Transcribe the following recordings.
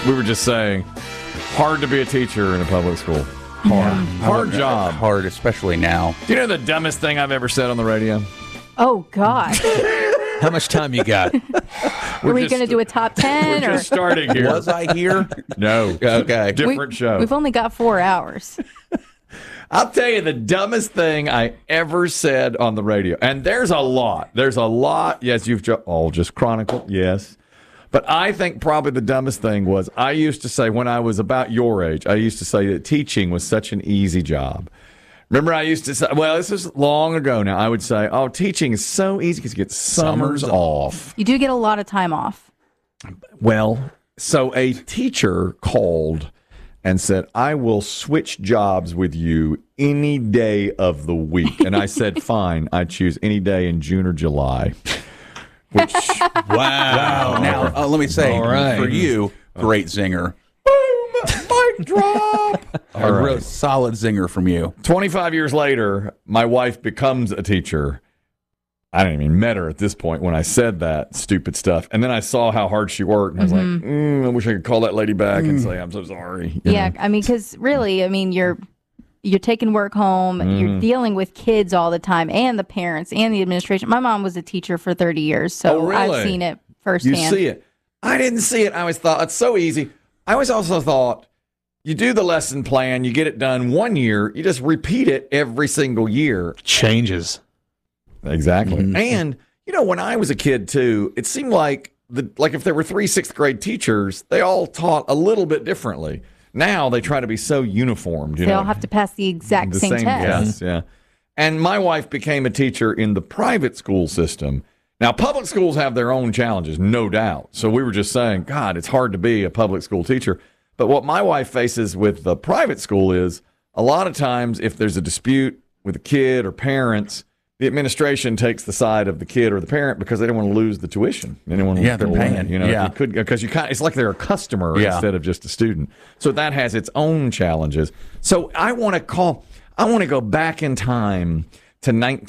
we were just saying, hard to be a teacher in a public school. Hard job. Hard, especially now. Do you know the dumbest thing I've ever said on the radio? Oh, God. How much time you got? Are we going to do a top 10? We're Or just starting here. Was I here? No. Okay. Different show. We've only got 4 hours. I'll tell you the dumbest thing I ever said on the radio. And there's a lot. There's a lot. Yes, you've just chronicled. Yes. But I think probably the dumbest thing was I used to say when I was about your age, I used to say that teaching was such an easy job. Remember, I used to say, well, this is long ago now. I would say, oh, teaching is so easy because you get summers off. You do get a lot of time off. Well, so a teacher called and said, I will switch jobs with you any day of the week. And I said, fine, I choose any day in June or July. Which, Wow. Now, let me say, All right. for you, great zinger. mic drop. A real solid zinger from you. 25 years later, my wife becomes a teacher. I didn't even met her at this point when I said that stupid stuff. And then I saw how hard she worked. And I was like, I wish I could call that lady back and say, I'm so sorry. You Yeah, know? I mean, because really, I mean, you're taking work home. You're dealing with kids all the time, and the parents and the administration. My mom was a teacher for 30 years, so Oh, really? I've seen it You firsthand. see it. I didn't see it. I always thought it's so easy. I always also thought you do the lesson plan, you get it done one year, you just repeat it every single year. Changes. Exactly. And, you know, when I was a kid, too, it seemed like if there were 3 6th grade teachers, they all taught a little bit differently. Now they try to be so uniformed. You They know, all have to pass the exact same test. Yes, yeah. And my wife became a teacher in the private school system. Now, public schools have their own challenges, no doubt. So we were just saying, God, it's hard to be a public school teacher. But what my wife faces with the private school is a lot of times if there's a dispute with a kid or parents, the administration takes the side of the kid or the parent because they don't want to lose the tuition. They don't want to they're paying. You know, Yeah. because it's like they're a customer Yeah. instead of just a student. So that has its own challenges. So I want to go back in time to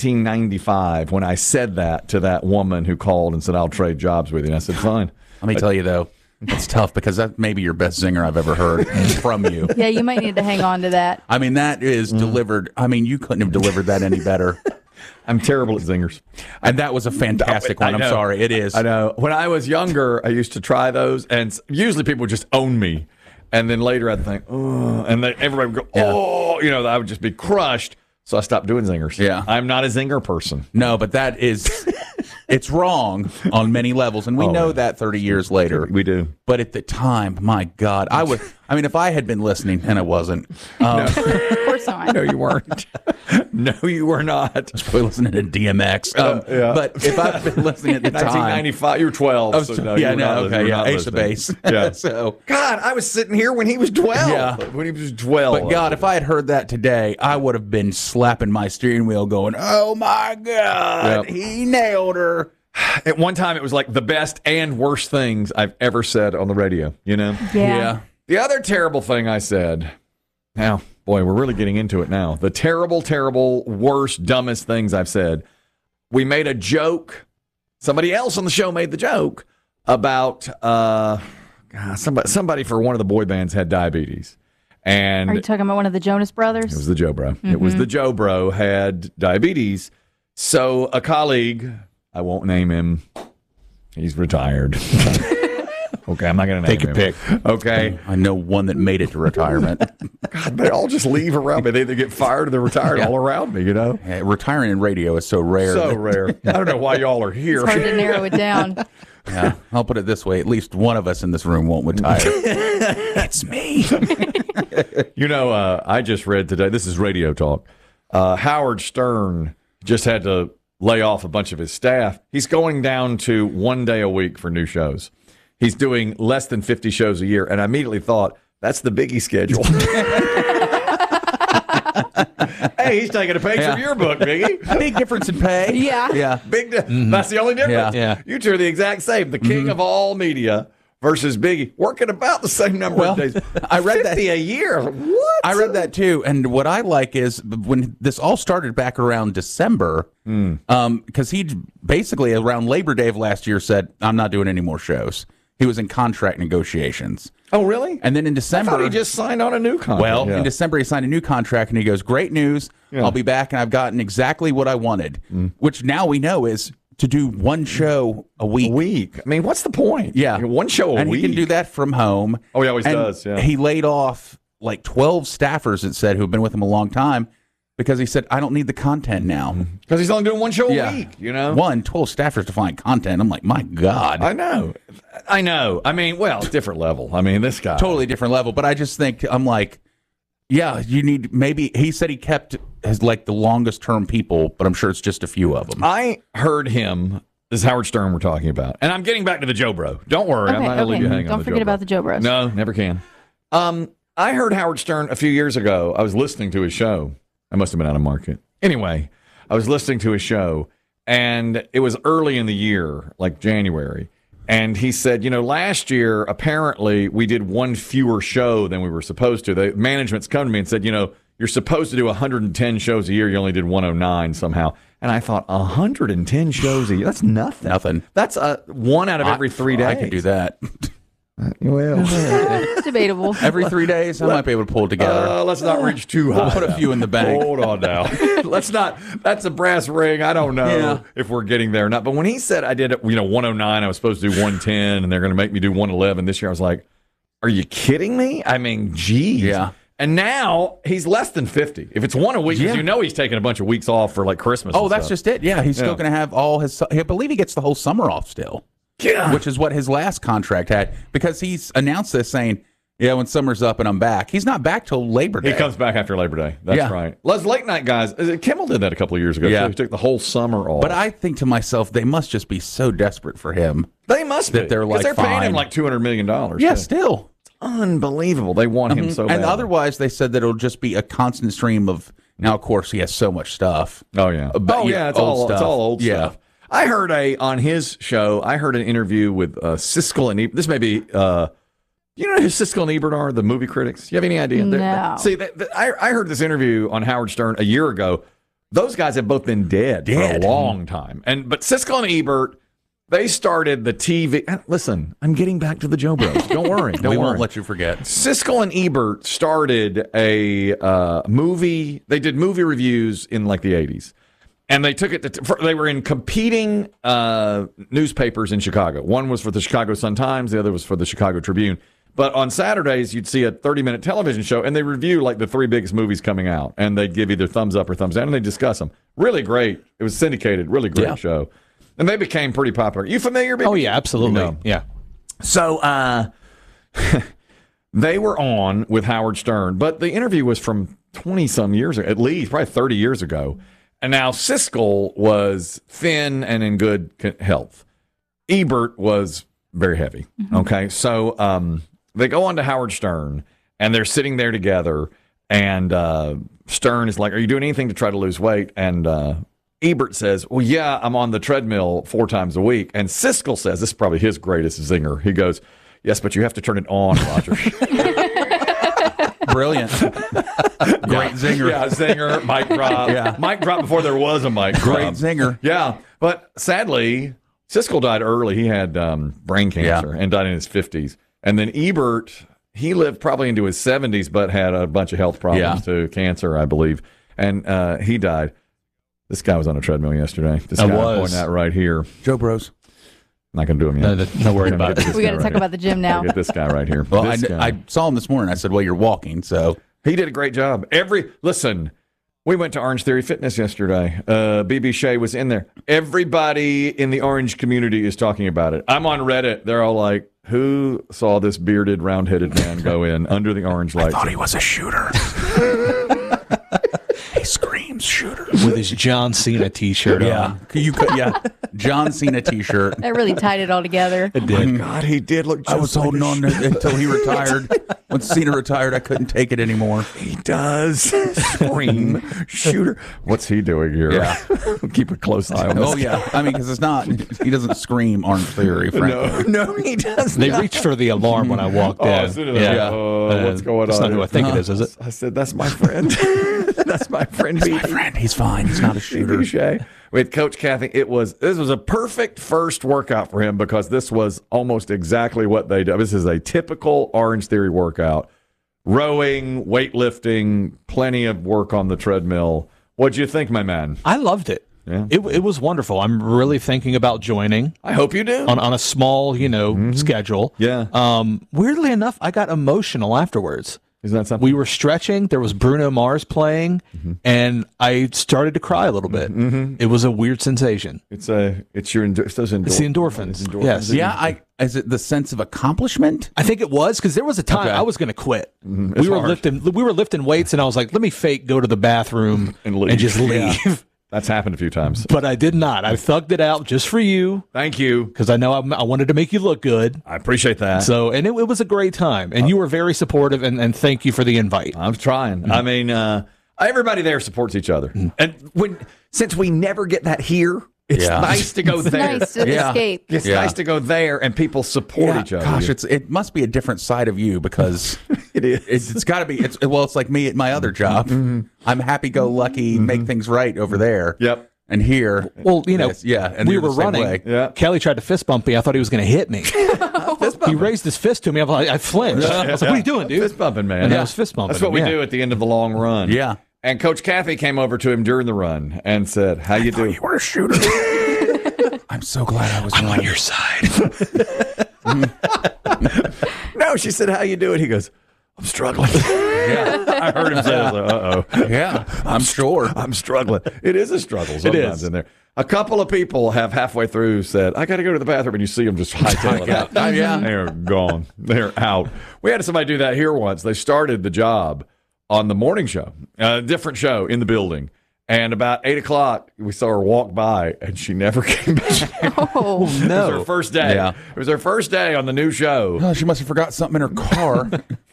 1995 when I said that to that woman who called and said, I'll trade jobs with you. And I said, fine. Let me tell you, though, it's tough because that may be your best zinger I've ever heard from you. Yeah, you might need to hang on to that. I mean, that is delivered. I mean, you couldn't have delivered that any better. I'm terrible at zingers. And that was a fantastic one. I'm know. sorry. It is. I know. When I was younger, I used to try those, and usually people would just own me. And then later I'd think, oh, and then everybody would go, oh, you know, I would just be crushed. So I stopped doing zingers. Yeah. I'm not a zinger person. No, but that is, it's wrong on many levels. And we know that 30 years later. We do. But at the time, my God, I mean, if I had been listening, and I wasn't. Of course not. No, you weren't. No, you were not. Probably listening to DMX. Yeah. But if I've been listening at the time. 1995, you were 12. Oh, so no, yeah, you were no, not, okay, you were yeah, not Ace of listening. Base. Yeah. So, God, I was sitting here when he was 12. Yeah. When he was 12. but God, if I had heard that today, I would have been slapping my steering wheel going, oh my God, Yep. he nailed her. At one time, it was like the best and worst things I've ever said on the radio, you know? Yeah. The other terrible thing I said, now, boy, we're really getting into it now. The terrible, worst, dumbest things I've said. We made a joke. Somebody else on the show made the joke about somebody for one of the boy bands had diabetes. And Are you talking about one of the Jonas it Brothers? was the Joe Bro. It was the Joe Bro had diabetes. So a colleague, I won't name him, he's retired. Okay, I'm not going to name Take him. your pick. Okay. I know one that made it to retirement. God, they all just leave around me. They either get fired or they're retired all around me, you know? Yeah, retiring in radio is so rare. So rare. I don't know why y'all are here. It's hard to narrow it down. Yeah, I'll put it this way: at least one of us in this room won't retire. It's me. You know, I just read today, this is Radio Talk, Howard Stern just had to lay off a bunch of his staff. He's going down to 1 day a week for new shows. He's doing less than 50 shows a year. And I immediately thought, that's the Biggie schedule. Hey, he's taking a page from your book, Biggie. Big difference in pay. Yeah. Yeah. That's the only difference. Yeah. You two are the exact same. The king of all media versus Biggie, working about the same number of days. I read that 50 a year. What? I read that too, and what I like is when this all started back around December, because he basically around Labor Day of last year said, "I'm not doing any more shows." He was in contract negotiations. Oh, really? And then in I December, thought he just signed on a new contract. well, Yeah. in December he signed a new contract, and he goes, "Great news! Yeah. I'll be back, and I've gotten exactly what I wanted." Which now we know is to do one show a week. A week. I mean, what's the point? Yeah, One show a and week. he can do that from home. Oh, he always And does, yeah. He laid off like 12 staffers, it said, who've been with him a long time, because he said, "I don't need the content now." Because he's only doing one show Yeah. a week, you know? 12 staffers to find content. I'm like, my God. I know. I mean, well, different level. I mean, this guy. Totally different level. But I just think, I'm like, yeah, you need, maybe, he said he kept his, like, the longest term people, but I'm sure it's just a few of them. I heard him. This is Howard Stern we're talking about. And I'm getting back to the Joe Bro. Don't worry. I'm not going to leave you hanging on Don't the forget Joe Bro. about the Joe Bros. No, never can. I heard Howard Stern a few years ago. I was listening to his show. I must have been out of market. Anyway, I was listening to his show, and it was early in the year, like January. And he said, last year, apparently, we did one fewer show than we were supposed to. The management's come to me and said, you're supposed to do 110 shows a year. You only did 109 somehow. And I thought, 110 shows a year? That's nothing. Nothing. That's one out of every 3 days. I could do that. Well, It's debatable. Every 3 days, I might be able to pull it together. let's not reach too high. We'll put a few in the bank. Hold on now. Let's not. That's a brass ring. I don't know Yeah. if we're getting there or not. But when he said I did, 109, I was supposed to do 110, and they're going to make me do 111 this year, I was like, are you kidding me? I mean, geez. Yeah. And now he's less than 50. If it's one a week, 'cause Yeah. he's taking a bunch of weeks off for like Christmas. Oh, and that's stuff. just it. Yeah, he's still Yeah. going to have all his. I believe he gets the whole summer off still, Yeah. which is what his last contract had. Because he's announced this saying, "Yeah, when summer's up and I'm back." He's not back till Labor Day. He comes back after Labor Day. That's Yeah. right. Les late night guys. Kimmel did that a couple of years ago. Yeah. too. He took the whole summer off. But I think to myself, they must just be so desperate for him. they must be. that they're 'Cause like, they're paying him fine. like $200 million. Yeah, too. still. Unbelievable. They want him so bad. And otherwise, they said that it'll just be a constant stream of. Now, of course, he has so much stuff. Oh yeah. But, yeah, It's all stuff. old Yeah. stuff. I heard on his show. I heard an interview with Siskel and Ebert. This may be. You know who Siskel and Ebert are? The movie critics. You have any idea? No. See, I heard this interview on Howard Stern a year ago. Those guys have both been dead for a long time. But Siskel and Ebert. They started the TV. Listen, I'm getting back to the Joe Bros. Don't worry. We won't let you forget. Siskel and Ebert started a movie. They did movie reviews in like the 80s. And they took it they were in competing newspapers in Chicago. One was for the Chicago Sun-Times. The other was for the Chicago Tribune. But on Saturdays, you'd see a 30-minute television show, and they review like the 3 biggest movies coming out. And they'd give either thumbs up or thumbs down, and they discuss them. Really great. It was syndicated. Really great show. And they became pretty popular. You familiar? Baby? Oh, yeah, absolutely. No. Yeah. So they were on with Howard Stern, but the interview was from 20-some years ago, at least, probably 30 years ago. And now Siskel was thin and in good health. Ebert was very heavy. Okay, so they go on to Howard Stern, and they're sitting there together, and Stern is like, are you doing anything to try to lose weight? And Ebert says, well, yeah, I'm on the treadmill 4 times a week. And Siskel says, this is probably his greatest zinger. He goes, yes, but you have to turn it on, Roger. Brilliant. Great zinger. Yeah, zinger, mic drop. Yeah. Mic drop before there was a mic drop. Great zinger. Yeah, but sadly, Siskel died early. He had brain cancer and died in his 50s. And then Ebert, he lived probably into his 70s, but had a bunch of health problems too, cancer, I believe. And he died. This guy was on a treadmill yesterday. This guy I'm pointing out right here. Joe Bros. Not going to do him yet. No worry about it. We got to talk about the gym now. Get this guy right here. Well, This guy. I saw him this morning. I said, well, you're walking, so. He did a great job. Listen, we went to Orange Theory Fitness yesterday. BB Shea was in there. Everybody in the Orange community is talking about it. I'm on Reddit. They're all like, who saw this bearded, round-headed man go in under the orange lights? I thought he was a shooter. He screams shooter. With his John Cena T-shirt on. John Cena T-shirt. That really tied it all together. It did. God, he did look just I was holding on until he retired. When Cena retired, I couldn't take it anymore. He does. Scream shooter. What's he doing here? Yeah. Keep a close eye on this. Oh, yeah. I mean, because it's not, he doesn't scream Orange Theory, frankly. No, he does They not. reached for the alarm when I walked in. As soon as I- what's going That's on not who here? I think it is it? I said, that's my friend. That's my friend. My friend, he's fine. He's not a shooter. Boucher. With Coach Kathy, this was a perfect first workout for him because this was almost exactly what they do. This is a typical Orange Theory workout. Rowing, weightlifting, plenty of work on the treadmill. What'd you think, my man? I loved it. Yeah. It was wonderful. I'm really thinking about joining I hope you do. on a small, schedule. Yeah. Weirdly enough, I got emotional afterwards. Isn't that something? We were stretching. There was Bruno Mars playing, and I started to cry a little bit. It was a weird sensation. It's those endorphins. It's the endorphins. Yes. Yeah, is it the sense of accomplishment? I think it was because there was a time Okay. I was going to quit. It's We were hard. lifting weights, and I was like, "Let me fake go to the bathroom And leave. and just leave." Yeah. That's happened a few times. But I did not. I thugged it out just for you Thank you. because I know I wanted to make you look good. I appreciate that. So, and it was a great time, and you were very supportive, and thank you for the invite. I'm trying. I mean, everybody there supports each other, and since we never get that here, it's Yeah. nice to go It's there. nice to Yeah. escape. It's Yeah. nice to go there, and people support each other. Gosh, it must be a different side of you because it is. it's got to be. It's like me at my other job. I'm happy-go-lucky, make things right over there. Yep. And here, Well, yes, yeah, and we you're the were same running. way. Yeah. Kelly tried to fist bump me. I thought he was going to hit me. He raised his fist to me. I flinched. I was like, "What are you doing, dude?" Fist bumping, man. And I was fist bumping. That's what we him, yeah. do at the end of the long run. Yeah. And Coach Kathy came over to him during the run and said, "How you doing?" You were a shooter. I'm so glad I was on your side. No, she said, "How you doing?" He goes, "I'm struggling." Yeah, I heard him say, "Uh oh." yeah, I'm sure. I'm struggling. It is a struggle sometimes is. in there. A couple of people have halfway through said, "I got to go to the bathroom," and you see them just hightail it out. Yeah. They're gone. They're out. We had somebody do that here once. They started the job on the morning show, a different show in the building. And about 8 o'clock, we saw her walk by, and she never came back. Oh, It was her first day. Yeah. It was her first day on the new show. Oh, she must have forgot something in her car.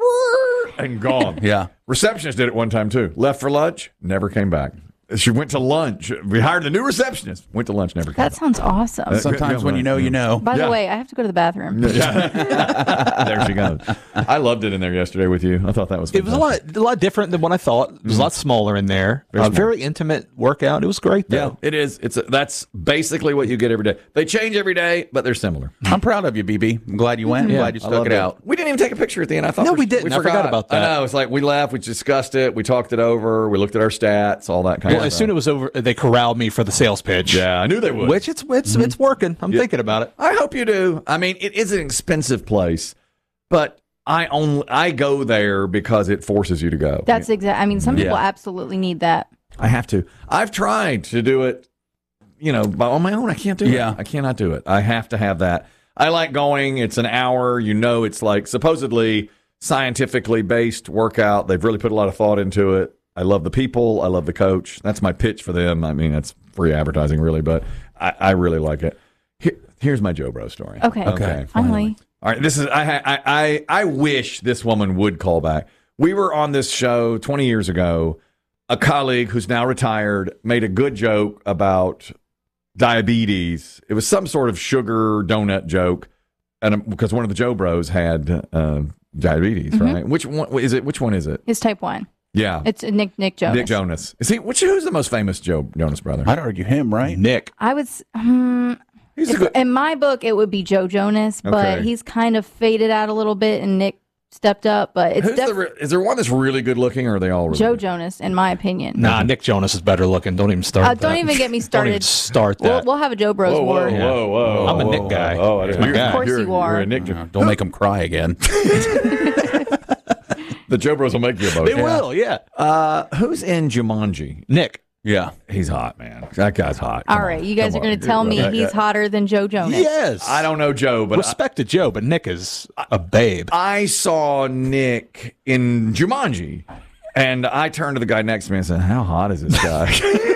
And gone. Yeah. Receptionist did it one time too. Left for lunch, never came back. She went to lunch. We hired a new receptionist. Went to lunch, never came that back. sounds awesome. Sometimes when you know, you know. By Yeah. the way, I have to go to the bathroom. There she goes. I loved it in there yesterday with you. I thought that was It was a lot different than what I thought. It was a lot smaller in there. Very intimate workout. It was great, Yeah, though. it is. That's basically what you get every day. They change every day, but they're similar. I'm proud of you, BB. I'm glad you went. I'm glad you I stuck loved it out. We didn't even take a picture at the end. I thought No, we didn't. I forgot about that. I know. It's like we left, we discussed it, we talked it over, we looked at our stats, all that kind Well, of as stuff. soon as it was over, they corralled me for the sales pitch. Yeah, I knew they would. Which it's working. I'm thinking about it. I hope you do. I mean, it is an expensive place, but I go there because it forces you to go. That's exactly. I mean, some people Yeah. absolutely need that. I have to. I've tried to do it, on my own. I can't do it. Yeah. I cannot do it. I have to have that. I like going. It's an hour. It's like supposedly scientifically based workout. They've really put a lot of thought into it. I love the people. I love the coach. That's my pitch for them. I mean, it's free advertising, really, but I really like it. Here's my Joe Bro story. Okay. Finally. All right, this is I wish this woman would call back. We were on this show 20 years ago. A colleague who's now retired made a good joke about diabetes. It was some sort of sugar donut joke, and because one of the Joe Bros had diabetes, right? Which one is it? Which one is it? It's type 1. Yeah, It's Nick Jonas. Nick Jonas. Is he? Who's the most famous Joe Jonas brother? I'd argue him, right? Nick. I would. He's a good. In my book, it would be Joe Jonas, but Okay. he's kind of faded out a little bit, and Nick stepped up. But it's Is there one that's really good looking, or are they all really Joe good? Jonas, in my opinion. Nah, Nick Jonas is better looking. Don't even start. Don't that. even get me Don't even started. start We'll, that. we'll have a Joe Bros Whoa, war. whoa, whoa! I'm a Nick guy. Oh, That's my guy. Of course you are. You're a Nick. Don't make him cry again. The Joe Bros will make you a boat. They will, yeah. Who's in Jumanji? Nick. Yeah. He's hot, man. That guy's hot. All Come right, on. you guys Come are going on. to tell me That he's guy- hotter than Joe Jonas. Yes. I don't know Joe, but Respect to Joe, but Nick is a babe. I saw Nick in Jumanji, and I turned to the guy next to me and said, "How hot is this guy?"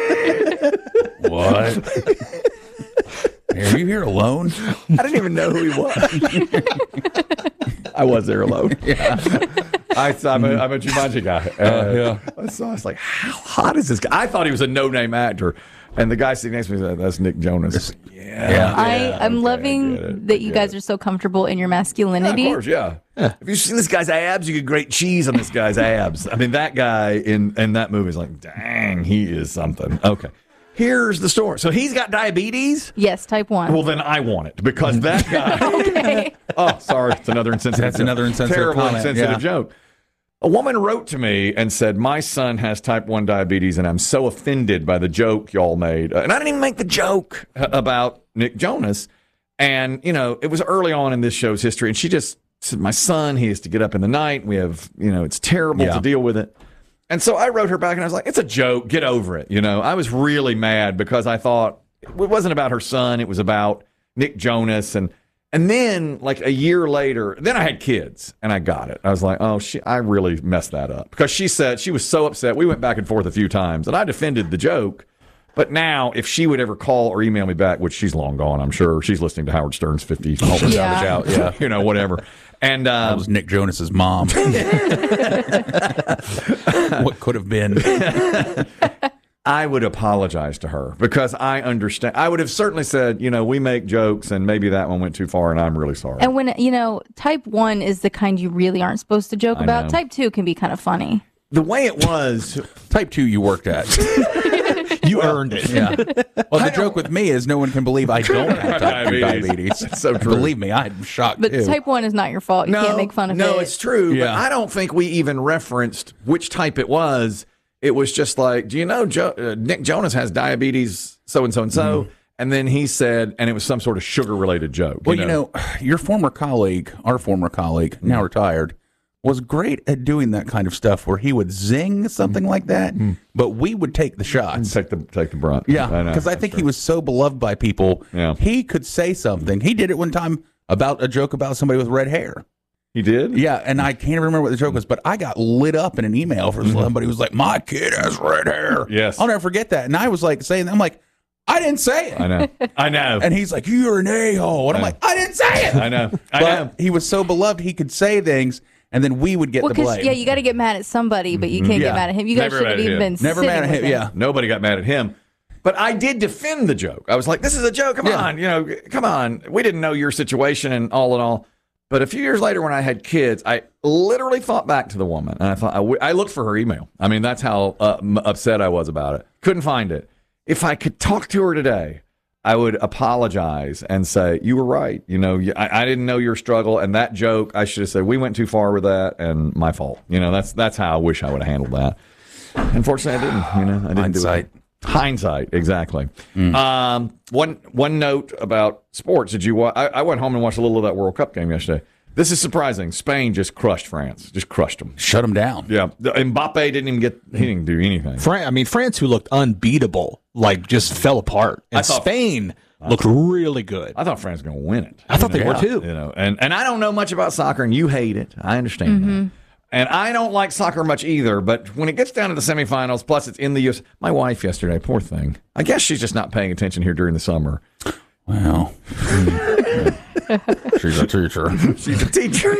What? Are you here alone? I didn't even know who he was. I was there alone. Yeah. I'm a Jumanji guy. Yeah. I was like, how hot is this guy? I thought he was a no-name actor. And the guy sitting next to me said, "That's Nick Jonas." Yeah. I'm okay, I loving get it. that you guys are so comfortable in your masculinity. Of course, yeah. Have you seen this guy's abs? You get great cheese on this guy's abs. I mean, that guy in that movie is like, dang, he is something. Okay. Here's the story. So he's got diabetes? Yes, type 1. Well, then I want it because that guy. Okay. Oh, sorry. It's another insensitive That's joke. another insensitive Terrible comment, insensitive yeah. joke. A woman wrote to me and said, my son has type 1 diabetes, and I'm so offended by the joke y'all made. And I didn't even make the joke about Nick Jonas. And, you know, it was early on in this show's history. And she just said, my son, he has to get up in the night. We have, you know, it's terrible to deal with it. And so I wrote her back and I was like, it's a joke. Get over it. You know, I was really mad because I thought it wasn't about her son. It was about Nick Jonas. And then like a year later, then I had kids and I got it. I was like, oh, I really messed that up because she said she was so upset. We went back and forth a few times and I defended the joke. But now, if she would ever call or email me back, which she's long gone, I'm sure she's listening to Howard Stern's 50 Savage Out, you know, whatever. And That was Nick Jonas's mom. What could have been? I would apologize to her because I understand. I would have certainly said, you know, we make jokes and maybe that one went too far and I'm really sorry. And when, you know, type 1 is the kind you really aren't supposed to joke about. know. Type 2 can be kind of funny. The way it was, Type 2 you worked at. You earned it. Yeah. Well, the joke with me is no one can believe I don't have type 2 diabetes. That's so true. Believe me, I'm shocked But too. type 1 is not your fault. You can't make fun of it. No, it's true. But Yeah. I don't think we even referenced which type it was. It was just like, do you know Nick Jonas has diabetes, so and so and so? And then he said, and it was some sort of sugar-related joke. Well, you know, your former colleague, our former colleague, now retired, was great at doing that kind of stuff where he would zing something like that, but we would take the shots. take the brunt. Yeah, know. because I think he was so beloved by people. Yeah. He could say something. He did it one time about a joke about somebody with red hair. He did? Yeah, and I can't remember what the joke was, but I got lit up in an email from somebody who was like, my kid has red hair. Yes. I'll never forget that. And I was like saying, I'm like, I didn't say it. I know. I know. And he's like, you're an a-hole. And I'm like, I didn't say it. I know. I But know. he was so beloved, he could say things, and then we would get Well, the because, blame. yeah, you got to get mad at somebody, but you can't Yeah. get mad at him. You guys Never should have mad at even him. been Never sitting mad at with him. Yeah. Nobody got mad at him. But I did defend the joke. I was like, this is a joke. Come on. You know, come on. We didn't know your situation and all. But a few years later when I had kids, I literally thought back to the woman. And I thought, I looked for her email. I mean, that's how upset I was about it. Couldn't find it. If I could talk to her today, I would apologize and say, you were right. You know, I didn't know your struggle. And that joke, I should have said, we went too far with that and my fault. You know, that's how I wish I would have handled that. Unfortunately, I didn't. You know, I didn't Hindsight. do it. Hindsight, exactly. One note about sports. Did you? I went home and watched a little of that World Cup game yesterday. This is surprising. Spain just crushed France. Just crushed them. Shut him down. Yeah, Mbappe didn't even get. He didn't do anything. France, who looked unbeatable, like just fell apart. And Spain looked really good. I thought France was going to win it. I thought they were too. You know, and I don't know much about soccer, and you hate it. I understand that. And I don't like soccer much either, but when it gets down to the semifinals, plus it's in the U.S. My wife yesterday, poor thing. I guess she's just not paying attention here during the summer. Well, she's a teacher. She's a teacher.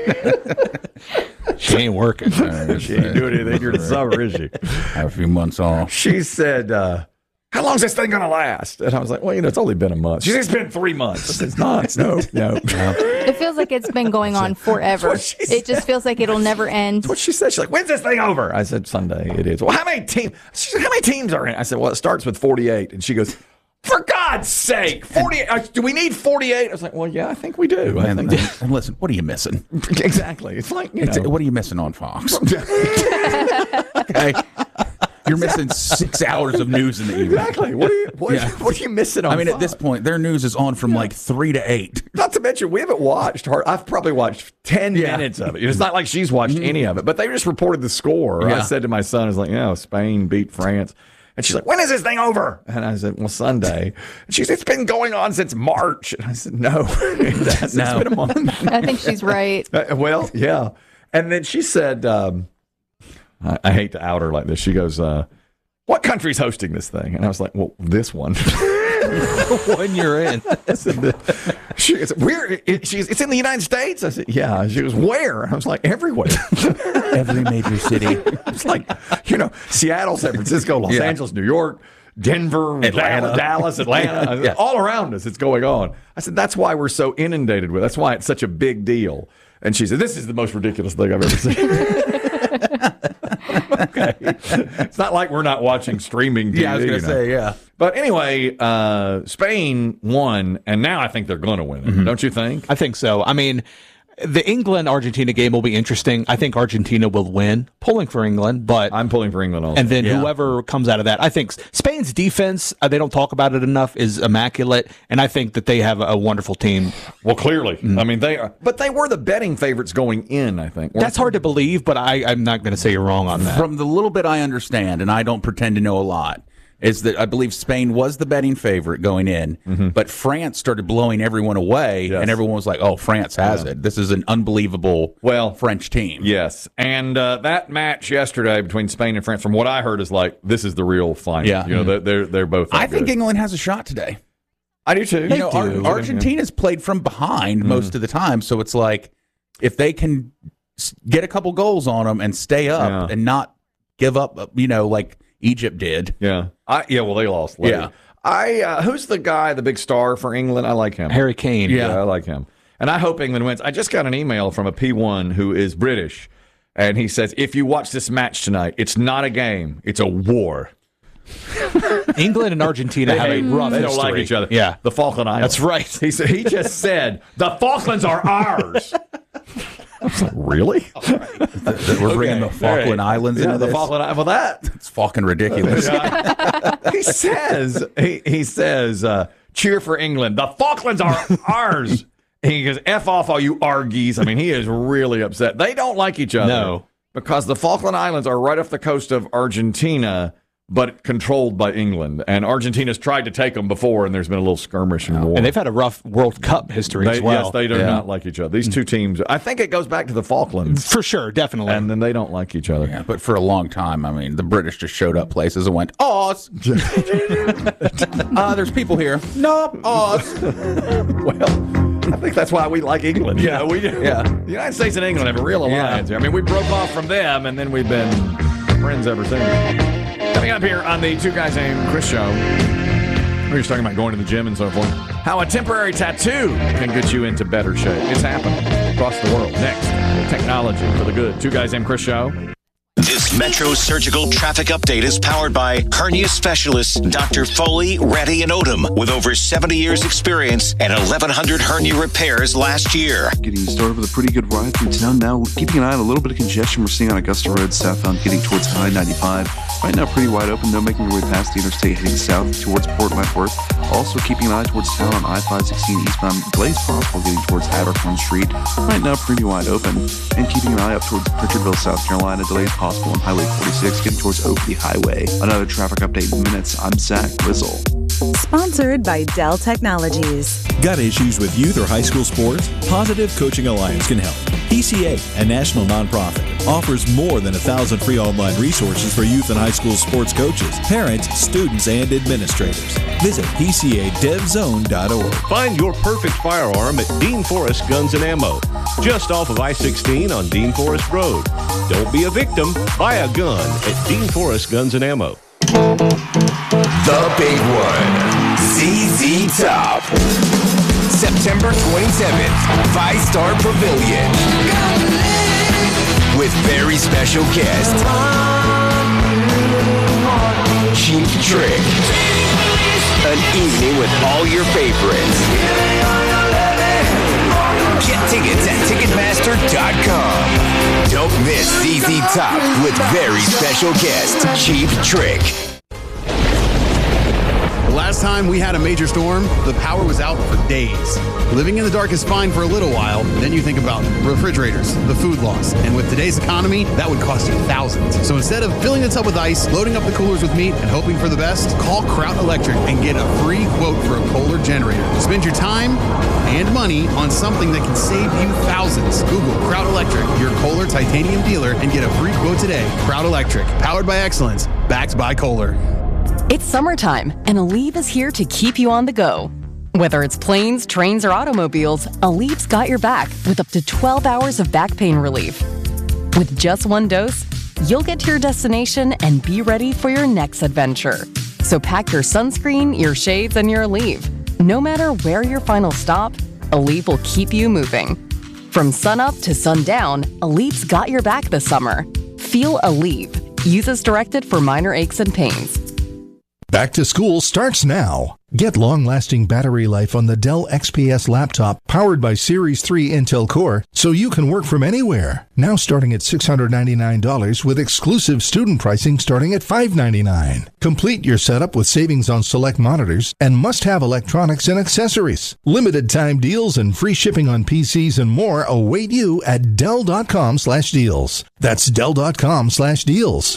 She ain't working. She ain't doing anything during the summer, is she? Have a few months off. She said, how long's this thing going to last? And I was like, well, you know, it's only been a month. She said, it's been 3 months. It's not. No. It feels like it's been going on forever. what she It just feels like it'll never end. That's what she said. She's like, when's this thing over? I said, Sunday it is. Well, how many teams? She said, how many teams are in it? I said, well, it starts with 48. And she goes, for God's sake, 48. Do we need 48? I was like, well, yeah, I think we do. I And, think and listen, what are you missing? exactly. It's like, you know. What are you missing on Fox? Okay. You're missing 6 hours of news in the evening. Exactly. What are you missing on I mean, at Fox? this point, their news is on from like 3 to 8. Not to mention, we haven't watched her. I've probably watched 10 Yeah. minutes of it. It's not like she's watched any of it, but they just reported the score. Yeah. I said to my son, I was like, Spain beat France. And she's like, when is this thing over? And I said, well, Sunday. And she said, it's been going on since March. And I said, no, it hasn't. No. It's been a month. I think she's right. Well, yeah. And then she said, I hate to out her like this. She goes, what country's hosting this thing? And I was like, well, this one. When you're in. She goes, it's in the United States? I said, yeah. She goes, where? I was like, everywhere. Every major city. It's like, Seattle, San Francisco, Los Yeah. Angeles, New York, Denver, Atlanta. Dallas, Atlanta, Yeah. all around us. It's going on. I said, that's why we're so inundated with it. That's why it's such a big deal. And she said, this is the most ridiculous thing I've ever seen. Okay. It's not like we're not watching streaming TV. Yeah, I was going to say, yeah. But anyway, Spain won, and now I think they're going to win it. Don't you think? I think so. I mean, the England-Argentina game will be interesting. I think Argentina will win. Pulling for England, but I'm pulling for England also. and then whoever comes out of that, I think Spain's defense, they don't talk about it enough, is immaculate, and I think that they have a wonderful team. Well, clearly. I mean, they are. But they were the betting favorites going in, I think. That's hard to believe, but I'm not going to say you're wrong on that. From the little bit I understand, and I don't pretend to know a lot, is that I believe Spain was the betting favorite going in, but France started blowing everyone away, and everyone was like, oh, France has it. This is an unbelievable French team. Yes. And that match yesterday between Spain and France, from what I heard, is like, this is the real final. Yeah. You know, they're both that I think good. England has a shot today. I do too. You know, Argentina's played from behind most of the time, so it's like if they can get a couple goals on them and stay up and not give up, you know, like Egypt did. Yeah. Well, they lost late. Yeah. Who's the guy, the big star for England? I like him. Harry Kane. Yeah, I like him. And I hope England wins. I just got an email from a P1 who is British, and he says, if you watch this match tonight, it's not a game, it's a war. England and Argentina have a rough They don't history. like each other. Yeah. The Falkland Islands. That's right. He just said, the Falklands are ours. I was like, really? We're bringing the Falkland Islands into the this. Falkland Islands. Well, that. It's fucking ridiculous. He says, cheer for England. The Falklands are ours. He goes, F off all you Argies. I mean, he is really upset. They don't like each other. No. Because the Falkland Islands are right off the coast of Argentina, but controlled by England. And Argentina's tried to take them before, and there's been a little skirmish and war. And they've had a rough World Cup history as well. Yes, they do not like each other. These two teams, I think it goes back to the Falklands. For sure, definitely. And then they don't like each other. Yeah, but for a long time, I mean, the British just showed up places and went, Oz. There's people here. Nope, Oz. Well, I think that's why we like England. Yeah, the United States and England have a real alliance here. I mean, we broke off from them, and then we've been friends ever since. Coming up here on the Two Guys Named Chris show, we're just talking about going to the gym and so forth. How a temporary tattoo can get you into better shape. It's happening across the world. Next, technology for the good. Two Guys Named Chris show. This Metro Surgical Traffic Update is powered by hernia specialists Dr. Foley, Reddy, and Odom, with over 70 years experience and 1,100 hernia repairs last year. Getting started with a pretty good ride through town now. Keeping an eye on a little bit of congestion we're seeing on Augusta Road southbound getting towards I-95. Right now pretty wide open though, making your way past the interstate heading south towards Port Wentworth. Also keeping an eye towards town on I-516 eastbound Glaze Crosswell getting towards Abercorn Street. Right now pretty wide open. And keeping an eye up towards Pritchardville, South Carolina. Delays possible on Highway 46 getting towards Oakley Highway. Another traffic update in minutes. I'm Zach Wizzle. Sponsored by Dell Technologies. Got issues with youth or high school sports? Positive Coaching Alliance can help. PCA, a national nonprofit, offers more than 1,000 free online resources for youth and high school sports coaches, parents, students, and administrators. Visit PCADevZone.org. Find your perfect firearm at Dean Forest Guns and Ammo, just off of I-16 on Dean Forest Road. Don't be a victim. Buy a gun at Dean Forest Guns and Ammo. The big one, ZZ Top. September 27th, Five-Star Pavilion. With very special guest, Cheap Trick. An evening with all your favorites. Get tickets at Ticketmaster.com. Don't miss ZZ Top with very special guest, Cheap Trick. The last time we had a major storm, the power was out for days. Living in the dark is fine for a little while, then you think about refrigerators, the food loss, and with today's economy, that would cost you thousands. So instead of filling the tub with ice, loading up the coolers with meat, and hoping for the best, call Kraut Electric and get a free quote for a Kohler generator. Spend your time and money on something that can save you thousands. Google Kraut Electric, your Kohler titanium dealer, and get a free quote today. Kraut Electric, powered by excellence, backed by Kohler. It's summertime, and Aleve is here to keep you on the go. Whether it's planes, trains, or automobiles, Aleve's got your back with up to 12 hours of back pain relief. With just one dose, you'll get to your destination and be ready for your next adventure. So pack your sunscreen, your shades, and your Aleve. No matter where your final stop, Aleve will keep you moving. From sunup to sundown, Aleve's got your back this summer. Feel Aleve. Use as directed for minor aches and pains. Back to school starts now. Get long-lasting battery life on the Dell XPS laptop powered by Series 3 Intel Core so you can work from anywhere. Now starting at $699 with exclusive student pricing starting at $599. Complete your setup with savings on select monitors and must-have electronics and accessories. Limited time deals and free shipping on PCs and more await you at Dell.com/deals. That's Dell.com/deals.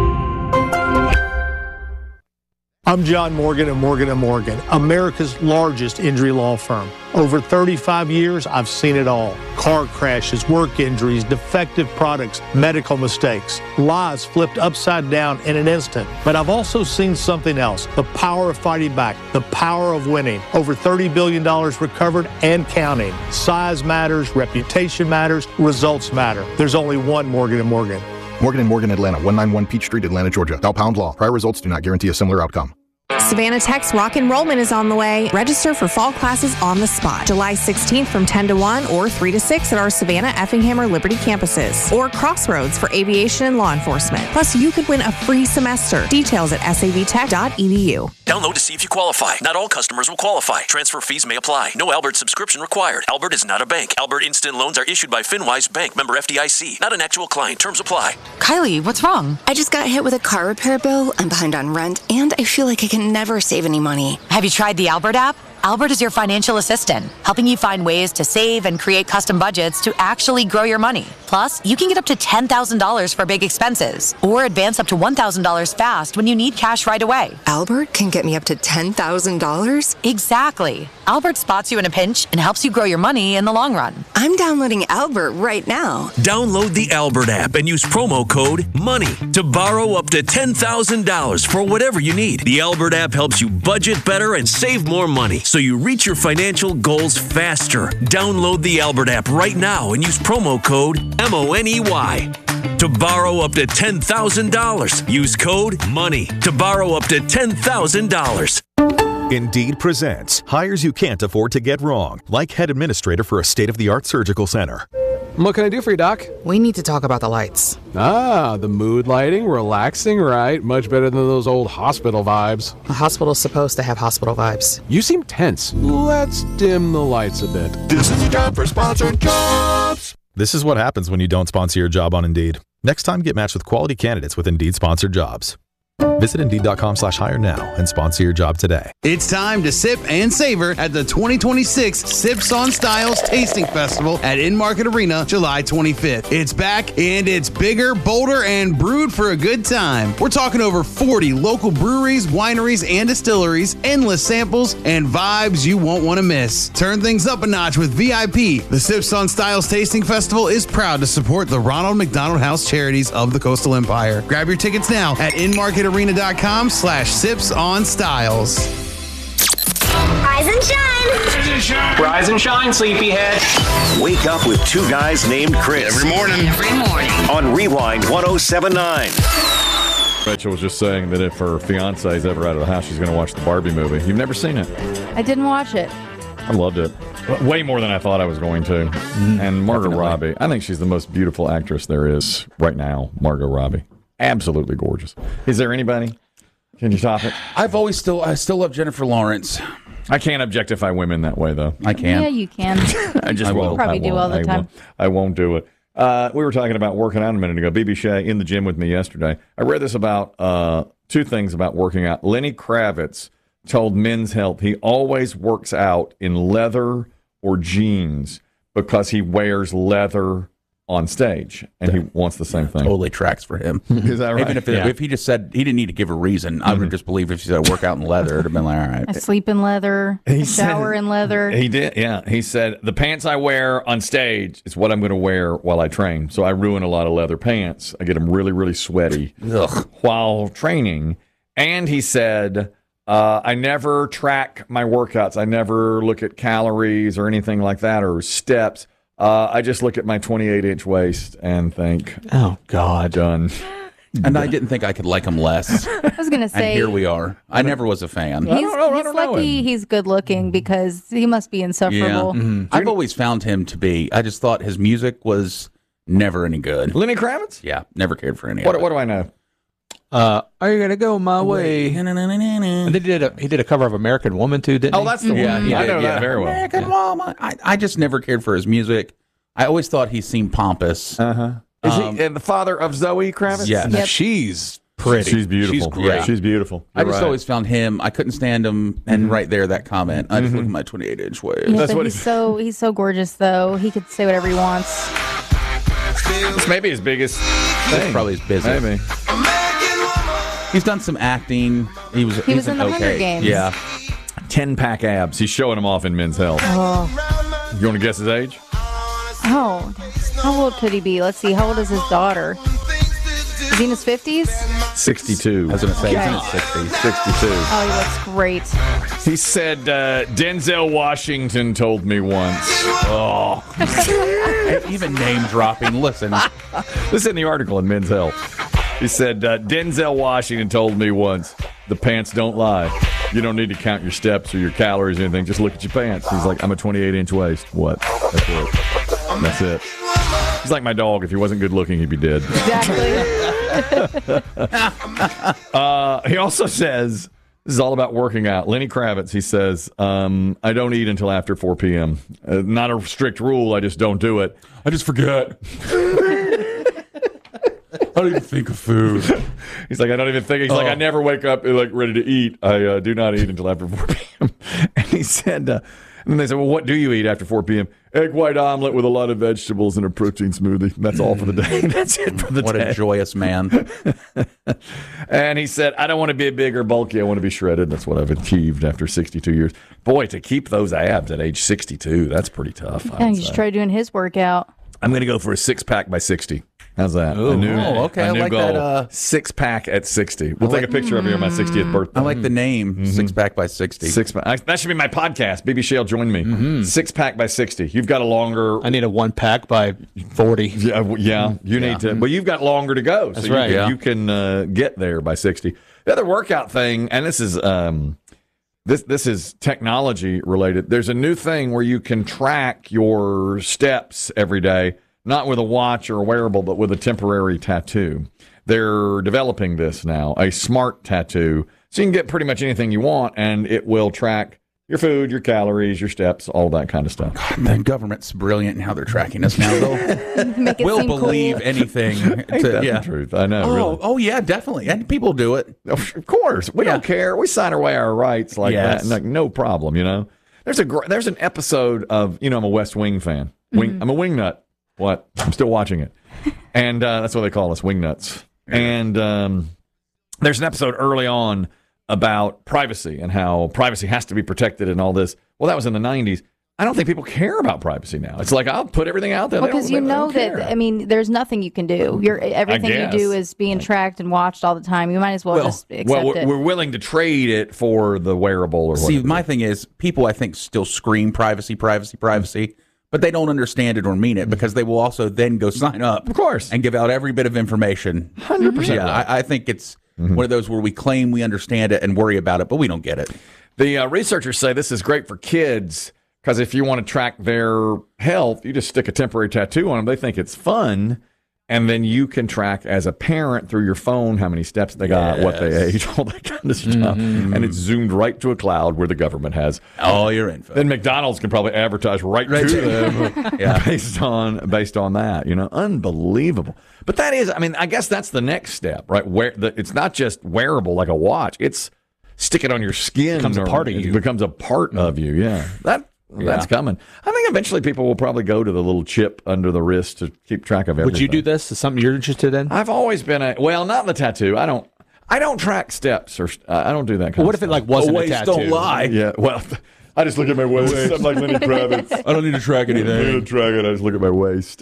I'm John Morgan of Morgan & Morgan, America's largest injury law firm. Over 35 years, I've seen it all. Car crashes, work injuries, defective products, medical mistakes, lives flipped upside down in an instant. But I've also seen something else, the power of fighting back, the power of winning. Over $30 billion recovered and counting. Size matters, reputation matters, results matter. There's only one Morgan & Morgan. Morgan & Morgan, Atlanta, 191 Peachtree, Atlanta, Georgia. Dial pound law. Prior results do not guarantee a similar outcome. Savannah Tech's Rock Enrollment is on the way. Register for fall classes on the spot. July 16th from 10 to 1 or 3 to 6 at our Savannah, Effingham, or Liberty campuses. Or Crossroads for aviation and law enforcement. Plus, you could win a free semester. Details at savtech.edu. Download to see if you qualify. Not all customers will qualify. Transfer fees may apply. No Albert subscription required. Albert is not a bank. Albert Instant Loans are issued by FinWise Bank, member FDIC. Not an actual client. Terms apply. Kylie, what's wrong? I just got hit with a car repair bill. I'm behind on rent, and I feel like I can never save any money. Have you tried the Albert app? Albert is your financial assistant, helping you find ways to save and create custom budgets to actually grow your money. Plus, you can get up to $10,000 for big expenses, or advance up to $1,000 fast when you need cash right away. Albert can get me up to $10,000? Exactly. Albert spots you in a pinch and helps you grow your money in the long run. I'm downloading Albert right now. Download the Albert app and use promo code MONEY to borrow up to $10,000 for whatever you need. The Albert app helps you budget better and save more money, so you reach your financial goals faster. Download the Albert app right now and use promo code MONEY to borrow up to $10,000. Use code MONEY to borrow up to $10,000. Indeed presents hires you can't afford to get wrong, like head administrator for a state-of-the-art surgical center. What can I do for you, Doc? We need to talk about the lights. Ah, the mood lighting, relaxing, right? Much better than those old hospital vibes. A hospital's supposed to have hospital vibes. You seem tense. Let's dim the lights a bit. This is time for sponsored jobs. This is what happens when you don't sponsor your job on Indeed. Next time, get matched with quality candidates with Indeed sponsored jobs. Visit Indeed.com/hire now and sponsor your job today. It's time to sip and savor at the 2026 Sips on Styles Tasting Festival at In-Market Arena, July 25th. It's back, and it's bigger, bolder, and brewed for a good time. We're talking over 40 local breweries, wineries, and distilleries, endless samples, and vibes you won't want to miss. Turn things up a notch with VIP. The Sips on Styles Tasting Festival is proud to support the Ronald McDonald House Charities of the Coastal Empire. Grab your tickets now at inmarketarena.com/sipsonstyles. Rise and shine. Rise and shine, sleepyhead. Wake up with two guys named Chris. Every morning. On Rewind 107.9. Rachel was just saying that if her fiance is ever out of the house, she's going to watch the Barbie movie. You've never seen it? I didn't watch it. I loved it. Way more than I thought I was going to. And Margot Robbie, I think she's the most beautiful actress there is right now, Margot Robbie. Absolutely gorgeous. Is there anybody? Can you top it? I still love Jennifer Lawrence. I can't objectify women that way, though. I can. Yeah, you can. I just won't. Probably do all the time. I won't do it. We were talking about working out a minute ago. BB Shea in the gym with me yesterday. I read this about two things about working out. Lenny Kravitz told Men's Health he always works out in leather or jeans because he wears leather on stage, and he wants the same thing. Totally tracks for him. Is that right? Even if he just said he didn't need to give a reason, I would just believe if he said work out in leather, it'd have been like, all right. I sleep in leather, shower in leather. He did, yeah. He said, the pants I wear on stage is what I'm going to wear while I train. So I ruin a lot of leather pants. I get them really, really sweaty while training. And he said, I never track my workouts. I never look at calories or anything like that or steps. I just look at my 28-inch waist and think, oh, God. Done. And I didn't think I could like him less. I was going to say. And here we are. I never was a fan. He's lucky he's good looking because he must be insufferable. I've always found him to be. I just thought his music was never any good. Lenny Kravitz? Yeah, never cared for any What of it. do I know? Are you gonna go my way? And he did a cover of American Woman too, didn't he? Oh, that's the one. Yeah, he I did, know that very well. American Woman. I just never cared for his music. I always thought he seemed pompous. Is he and the father of Zoe Kravitz? Yes. Now, she's pretty. She's beautiful. She's great. Yeah. She's beautiful. I just always found him. I couldn't stand him. And right there, that comment. I just look at my 28-inch waist. Yeah, but he's so gorgeous though. He could say whatever he wants. This may be his biggest thing. Probably his business. Maybe. He's done some acting. He was in the Hunger Games. Yeah. 10-pack abs. He's showing them off in Men's Health. Oh. You want to guess his age? Oh, how old could he be? Let's see. How old is his daughter? Is he in his 50s? 62. I was going to say he's in Okay. his 60s. 62. Oh, he looks great. He said, Denzel Washington told me once. Oh. Even name dropping. Listen. This is in the article in Men's Health. He said, Denzel Washington told me once, the pants don't lie. You don't need to count your steps or your calories or anything. Just look at your pants. He's like, I'm a 28-inch waist. What? That's it. That's it. He's like my dog. If he wasn't good looking, he'd be dead. Exactly. He also says, this is all about working out. Lenny Kravitz, he says, I don't eat until after 4 p.m. Not a strict rule. I just don't do it. I just forget. I don't even think of food. He's like, I don't even think. He's like, I never wake up like ready to eat. I do not eat until after 4 p.m. And he said, and then they said, well, what do you eat after 4 p.m.? Egg white omelet with a lot of vegetables and a protein smoothie. That's all for the day. That's it for the day. What a joyous man. And he said, I don't want to be big or bulky. I want to be shredded. That's what I've achieved after 62 years. Boy, to keep those abs at age 62, that's pretty tough. Yeah, you should try doing his workout. I'm going to go for a 6-pack by 60. How's that? Ooh. Okay. I A new like goal. that. 6-pack at 60. We'll take a picture of you on my 60th birthday. I like the name, 6-pack by 60. 6-pack. That should be my podcast. BB Shale, join me. 6-pack by 60. You've got a longer. I need a 1-pack by 40. Yeah. You need to. But you've got longer to go. That's so right. You can get there by 60. The other workout thing, and this is this is technology related. There's a new thing where you can track your steps every day. Not with a watch or a wearable, but with a temporary tattoo. They're developing this now, a smart tattoo. So you can get pretty much anything you want, and it will track your food, your calories, your steps, all that kind of stuff. God, the government's brilliant in how they're tracking us now. Make it We'll seem believe cool. anything. Ain't that the truth? I know. Really. Oh, yeah, definitely. And people do it. Of course. We don't care. We sign away our rights like that. Like, no problem, you know. There's an episode of, I'm a West Wing fan. I'm a wing nut. What? I'm still watching it. And that's what they call us, wing nuts. And there's an episode early on about privacy and how privacy has to be protected and all this. Well, that was in the 90s. I don't think people care about privacy now. It's like, I'll put everything out there. Because you know that, I mean, there's nothing you can do. Everything you do is being tracked and watched all the time. You might as well just accept it. We're willing to trade it for the wearable or whatever. See, my thing is, people, I think, still scream privacy, privacy, privacy. But they don't understand it or mean it because they will also then go sign up, of course, and give out every bit of information. 100%. Yeah, I think it's one of those where we claim we understand it and worry about it, but we don't get it. The researchers say this is great for kids because if you want to track their health, you just stick a temporary tattoo on them. They think it's fun, and then you can track as a parent through your phone how many steps they got, what they ate, all that kind of stuff, and it's zoomed right to a cloud where the government has all your info. Then McDonald's can probably advertise right to them based on that. Unbelievable. But that is, I mean, I guess that's the next step, right? Where it's not just wearable like a watch; it's stick it on your skin. It becomes a part of you. It becomes a part of you. Yeah, that's coming. I think eventually people will probably go to the little chip under the wrist to keep track of everything. Would you do this? Is something you're interested in? I've always been not the tattoo. I don't track steps or I don't do that kind of stuff. What if it wasn't a tattoo? Don't lie. Yeah, well, I just look at my waist. I'm like Lenny Kravitz. I don't need to track anything. I don't need to track it. I just look at my waist.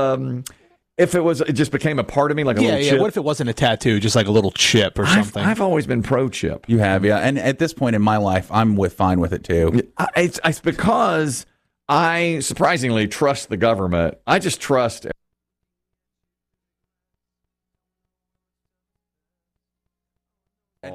If it just became a part of me, like a little chip. What if it wasn't a tattaoo, just like a little chip or something? I've always been pro chip. You have, yeah. And at this point in my life, I'm fine with it too. It's because I surprisingly trust the government. I just trust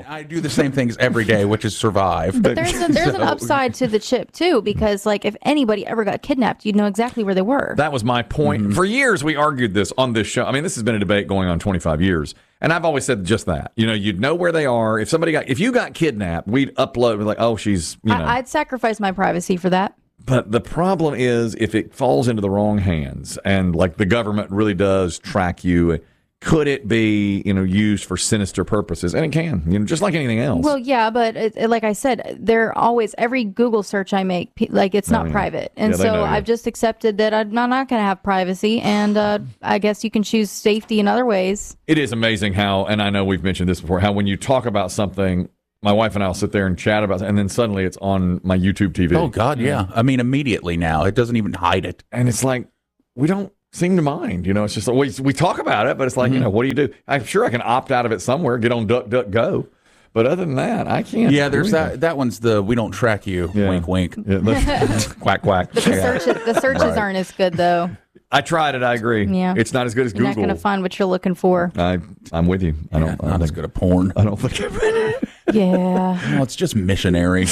I do the same things every day, which is survive. But there's an upside to the chip too, because like if anybody ever got kidnapped, you'd know exactly where they were. That was my point. For years, we argued this on this show. I mean, this has been a debate going on 25 years. And I've always said just that. You'd know where they are. If you got kidnapped, we'd upload, like, oh, she's, I'd sacrifice my privacy for that. But the problem is if it falls into the wrong hands and like the government really does track you, could it be, used for sinister purposes? And it can, just like anything else. Well, yeah, but like I said, every Google search I make, like it's not private. And so I've just accepted that I'm not going to have privacy. And I guess you can choose safety in other ways. It is amazing how, and I know we've mentioned this before, how when you talk about something, my wife and I will sit there and chat about it, and then suddenly it's on my YouTube TV. Oh, God, yeah. I mean, immediately now. It doesn't even hide it. And it's like, we don't seem to mind. It's just we talk about it, but it's like, what do you do? I'm sure I can opt out of it somewhere, get on DuckDuckGo. But other than that, I can't. Yeah, there's that one's the we don't track you. Yeah. Wink, wink. Yeah, quack, quack. But the searches aren't as good, though. I tried it. I agree. Yeah. It's not as good as Google. You're not going to find what you're looking for. I'm with you. I don't not as good at porn. I don't think Yeah. No, it's just missionary.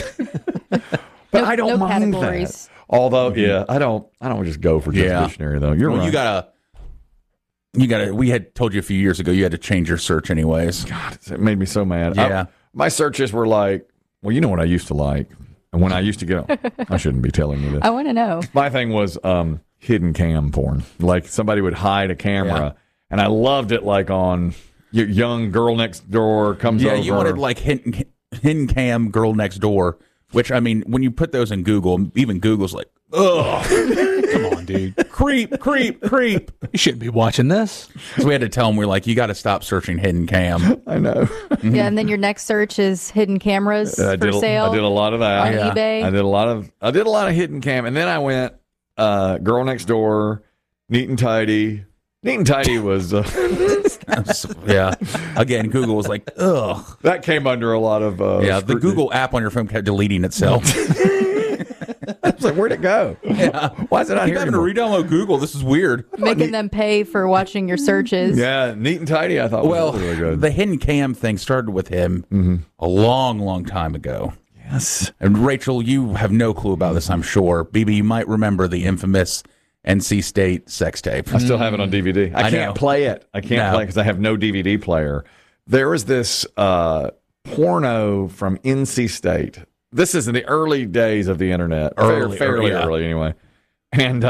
But I don't mind that. Although, I don't just go for just missionary though. You're right. You gotta. We had told you a few years ago you had to change your search anyways. God, it made me so mad. Yeah. My searches were like, well, you know what I used to like, and when I used to get, I shouldn't be telling you this. I want to know. My thing was hidden cam porn. Like somebody would hide a camera, and I loved it. Like on your young girl next door comes over. Yeah, you wanted like hidden cam girl next door. Which, I mean, when you put those in Google, even Google's like, ugh. Come on, dude. Creep. You shouldn't be watching this. So we had to tell them, we're like, you got to stop searching hidden cam. I know. Yeah, and then your next search is hidden cameras for sale. I did a lot of that. On eBay. I did a lot of hidden cam. And then I went girl next door, neat and tidy. Neat and tidy was... yeah. Again, Google was like, ugh. That came under a lot of... the Google app on your phone kept deleting itself. I was like, where'd it go? Yeah. Why is it not here having to re-download Google? This is weird. Making them pay for watching your searches. Yeah, neat and tidy, I thought was really good. The hidden cam thing started with him a long, long time ago. Yes. And Rachel, you have no clue about this, I'm sure. BB, you might remember the infamous NC State sex tape. I still have it on DVD. I can't play it. I can't play it because I have no DVD player. There was this porno from NC State. This is in the early days of the internet. Fairly early anyway. And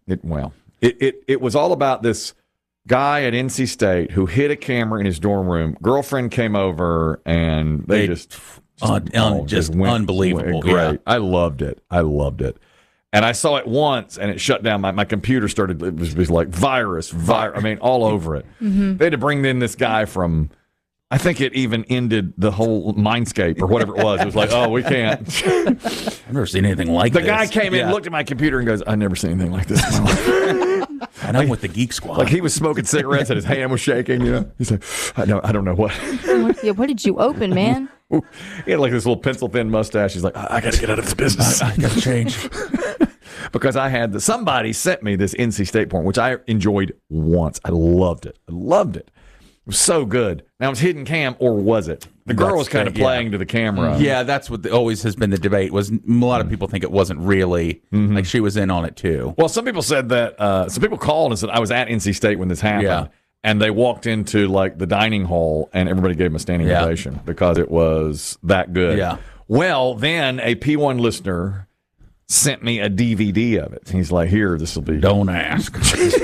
it was all about this guy at NC State who hid a camera in his dorm room. Girlfriend came over and they just unbelievable. Great. Yeah. I loved it. And I saw it once, and it shut down. My computer started, it was like virus. I mean, all over it. Mm-hmm. They had to bring in this guy from, I think it even ended the whole Mindscape or whatever it was. It was like, oh, we can't. I've never seen anything like this. The guy came in, looked at my computer, and goes, I've never seen anything like this in my life. And I'm with the Geek Squad. Like he was smoking cigarettes and his hand was shaking, He's like, I don't know what. What did you open, man? He had like this little pencil thin mustache. He's like, I got to get out of this business. I got to change. Because somebody sent me this NC State porn, which I enjoyed once. I loved it. It was so good. Now, it was hidden cam, or was it? The girl was kind of playing to the camera. Yeah, that's what always has been the debate. Was a lot of people think it wasn't really. Like she was in on it too. Well, some people said that. Some people called and said, I was at NC State when this happened. Yeah. And they walked into like the dining hall and everybody gave them a standing ovation because it was that good. Yeah. Well, then a P1 listener sent me a DVD of it. He's like, here, this will be. Don't ask.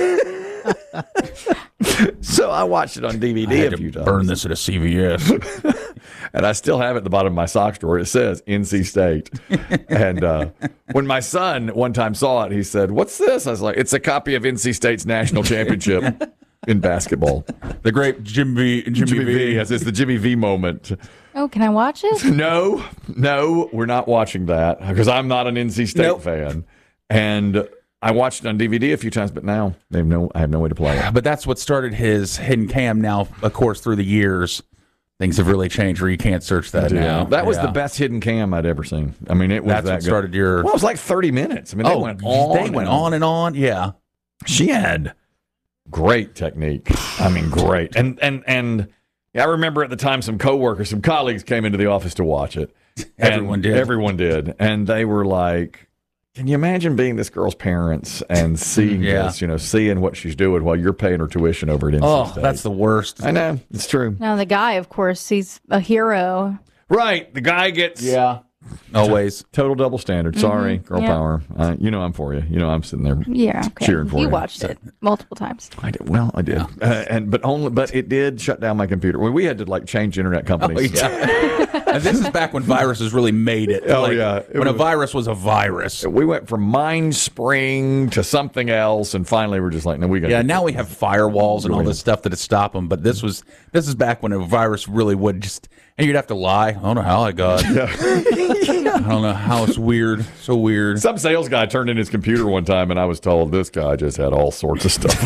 So I watched it on DVD a few times. Burn this at a CVS. And I still have it at the bottom of my socks drawer. It says NC State. And when my son one time saw it, he said, what's this? I was like, it's a copy of NC State's national championship in basketball. The great Jimmy V. Yes, it's the Jimmy V moment. Oh, can I watch it? No, we're not watching that because I'm not an NC State fan. And I watched it on DVD a few times, but now I have no way to play it. But that's what started his hidden cam. Now, of course, through the years, things have really changed where you can't search that now. That was the best hidden cam I'd ever seen. I mean, it was that's that what good. started your... Well, it was like 30 minutes. I mean, they went on and on. Yeah. She had great technique. I mean, great. And Yeah, I remember at the time some coworkers, some colleagues came into the office to watch it. Everyone did. And they were like, can you imagine being this girl's parents and seeing this, seeing what she's doing while you're paying her tuition over at NC State? That's the worst. I know. It's true. Now, the guy, of course, he's a hero. Right. The guy gets... Yeah. Always. Total double standard. Sorry, girl power. I'm for you. I'm sitting there cheering for you. You watched it multiple times. I did. Well, I did. But it did shut down my computer. We had to change internet companies. Oh, yeah. And this is back when viruses really made it. When a virus was a virus. We went from MindSpring to something else, and finally we're just like, no, we got. Yeah, now we have firewalls and all this stuff to stop them. But this is back when a virus really would just, and you'd have to lie. I don't know how I got. I don't know how. It's weird. So weird. Some sales guy turned in his computer one time, and I was told this guy just had all sorts of stuff.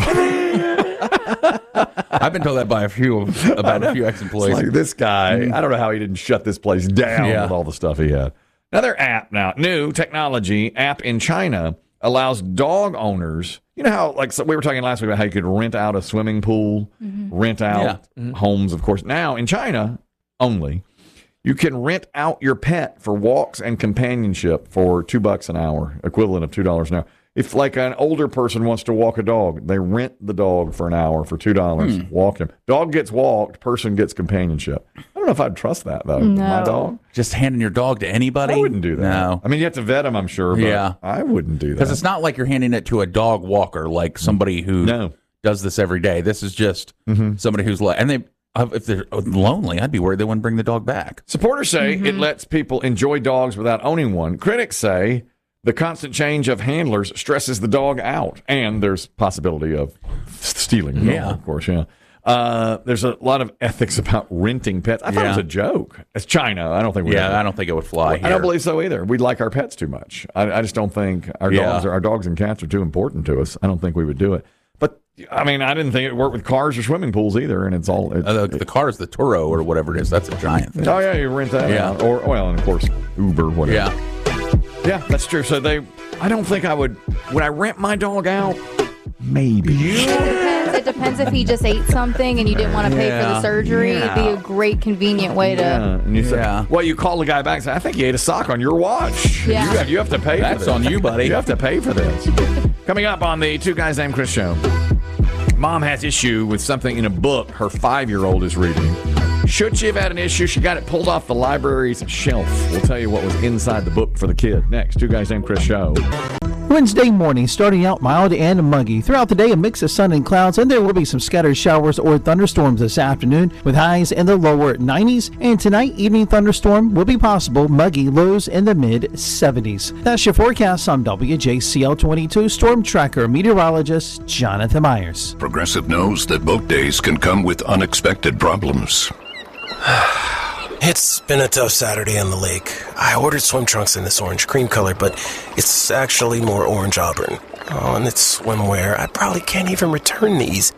I've been told that by a few ex-employees. It's like this guy, I don't know how he didn't shut this place down with all the stuff he had. Another app now, new technology app in China allows dog owners. You know how, we were talking last week about how you could rent out a swimming pool, rent out homes, of course. Now, in China only, you can rent out your pet for walks and companionship for $2 an hour, equivalent of $2 an hour. If an older person wants to walk a dog, they rent the dog for an hour for $2. Walk him. Dog gets walked, person gets companionship. I don't know if I'd trust that, though. No. My dog. Just handing your dog to anybody? I wouldn't do that. No. I mean, you have to vet him, I'm sure, but I wouldn't do that. Because it's not like you're handing it to a dog walker, like somebody who does this every day. This is just somebody who's if they're lonely, I'd be worried they wouldn't bring the dog back. Supporters say it lets people enjoy dogs without owning one. Critics say the constant change of handlers stresses the dog out, and there's possibility of stealing the dog, of course, there's a lot of ethics about renting pets. I thought it was a joke. It's China. I don't think I don't think it would fly here. I don't believe so either. We like our pets too much. I just don't think our dogs and cats are too important to us. I don't think we would do it. But I mean, I didn't think it worked with cars or swimming pools either, and it's all the car is the Turo or whatever it is. That's a giant thing. Oh yeah, you rent that out, and of course Uber, whatever. Yeah, that's true. So I don't think I would I rent my dog out? Maybe. It depends if he just ate something and you didn't want to pay for the surgery. It'd be a great, convenient way to. And you say, well, you call the guy back and say, I think you ate a sock on your watch. Yeah. You have to pay for this. That's on you, buddy. You have to pay for this. Coming up on the Two Guys Named Chris show. Mom has issue with something in a book her 5-year-old is reading. Should she have had an issue? She got it pulled off the library's shelf. We'll tell you what was inside the book for the kid. Next, Two Guys Named Chris show. Wednesday morning, starting out mild and muggy. Throughout the day, a mix of sun and clouds, and there will be some scattered showers or thunderstorms this afternoon with highs in the lower 90s. And tonight, evening thunderstorm will be possible, muggy lows in the mid-70s. That's your forecast. I'm WJCL 22 Storm Tracker meteorologist Jonathan Myers. Progressive knows that boat days can come with unexpected problems. It's been a tough Saturday on the lake. I ordered swim trunks in this orange cream color, but it's actually more orange auburn. Oh, and it's swimwear. I probably can't even return these.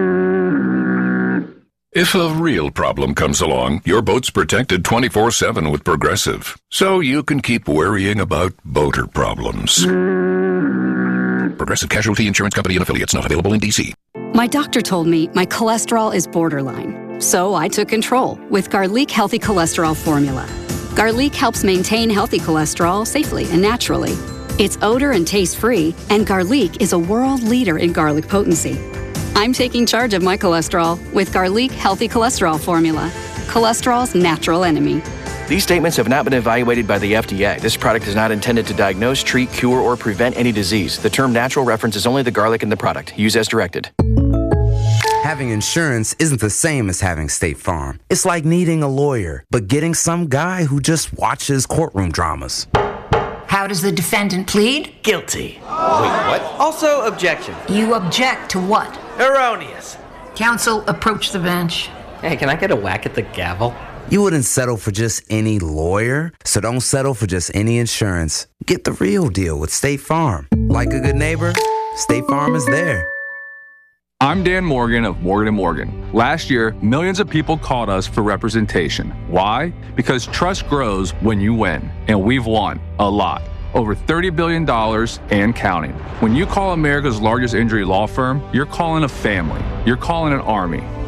If a real problem comes along, your boat's protected 24/7 with Progressive, so you can keep worrying about boater problems. Progressive Casualty Insurance Company and Affiliates, not available in D.C. My doctor told me my cholesterol is borderline. So I took control with Garlic Healthy Cholesterol Formula. Garlic helps maintain healthy cholesterol safely and naturally. It's odor and taste-free, and Garlic is a world leader in garlic potency. I'm taking charge of my cholesterol with Garlic Healthy Cholesterol Formula, cholesterol's natural enemy. These statements have not been evaluated by the FDA. This product is not intended to diagnose, treat, cure, or prevent any disease. The term natural references only the garlic in the product. Use as directed. Having insurance isn't the same as having State Farm. It's like needing a lawyer, but getting some guy who just watches courtroom dramas. How does the defendant plead? Guilty. Wait, what? Also, objection. You object to what? Erroneous. Counsel, approach the bench. Hey, can I get a whack at the gavel? You wouldn't settle for just any lawyer, so don't settle for just any insurance. Get the real deal with State Farm. Like a good neighbor, State Farm is there. I'm Dan Morgan of Morgan & Morgan. Last year, millions of people called us for representation. Why? Because trust grows when you win, and we've won a lot. Over $30 billion and counting. When you call America's largest injury law firm, you're calling a family. You're calling an army.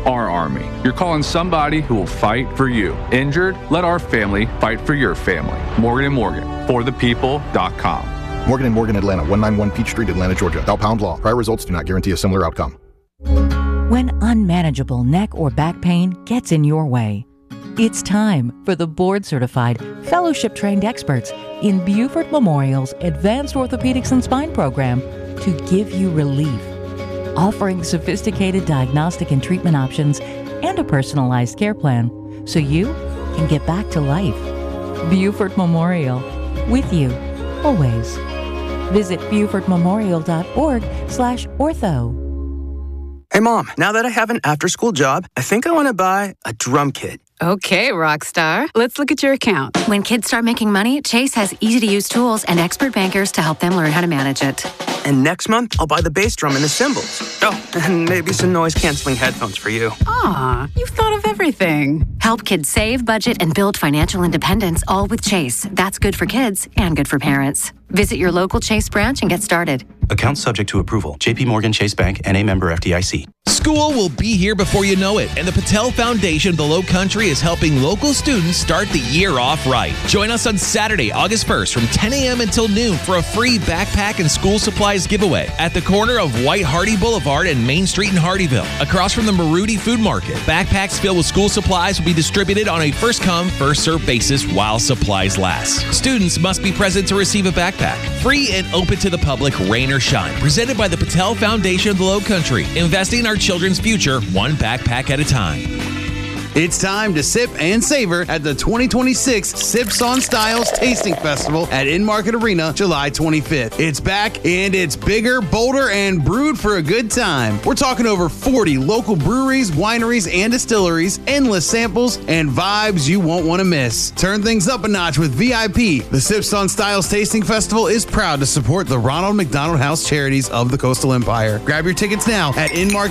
our Army. You're calling somebody who will fight for you. Injured? Let our family fight for your family. Morgan & Morgan, forthepeople.com. Morgan & Morgan, Atlanta, 191 Peach Street, Atlanta, Georgia. Thou pound law. Prior results do not guarantee a similar outcome. When unmanageable neck or back pain gets in your way, it's time for the board-certified, fellowship-trained experts in Buford Memorial's Advanced Orthopedics and Spine program to give you relief, offering sophisticated diagnostic and treatment options and a personalized care plan so you can get back to life. Buford Memorial, with you, always. Visit BufordMemorial.org/ortho. Hey, Mom, now that I have an after-school job, I think I want to buy a drum kit. Okay, Rockstar. Let's look at your account. When kids start making money, Chase has easy-to-use tools and expert bankers to help them learn how to manage it. And next month, I'll buy the bass drum and the cymbals. Oh, and maybe some noise-canceling headphones for you. Aw, you've thought of everything. Help kids save, budget, and build financial independence, all with Chase. That's good for kids and good for parents. Visit your local Chase branch and get started. Account subject to approval. J.P. Morgan Chase Bank, N.A. member FDIC. School will be here before you know it, and the Patel Foundation of the Low Country is helping local students start the year off right. Join us on Saturday, August 1st from 10 a.m. until noon for a free backpack and school supplies giveaway at the corner of White Hardy Boulevard and Main Street in Hardyville, across from the Maruti Food Market. Backpacks filled with school supplies will be distributed on a first-come, first-served basis while supplies last. Students must be present to receive a backpack. Free and open to the public, rain or shine. Presented by the Patel Foundation of the Low Country. Investing in our children's future, one backpack at a time. It's time to sip and savor at the 2026 Sips on Styles Tasting Festival at In-Market Arena, July 25th. It's back, and it's bigger, bolder, and brewed for a good time. We're talking over 40 local breweries, wineries, and distilleries, endless samples, and vibes you won't want to miss. Turn things up a notch with VIP. The Sips on Styles Tasting Festival is proud to support the Ronald McDonald House Charities of the Coastal Empire. Grab your tickets now at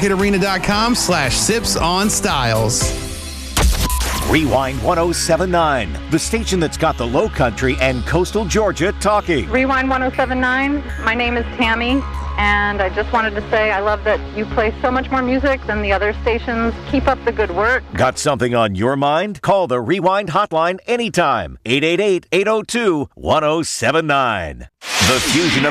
inmarketarena.com/sipsonstyles. Rewind 1079, the station that's got the Low Country and Coastal Georgia talking. Rewind 1079, my name is Tammy, and I just wanted to say I love that you play so much more music than the other stations. Keep up the good work. Got something on your mind? Call the Rewind hotline anytime. 888-802-1079. The fusion of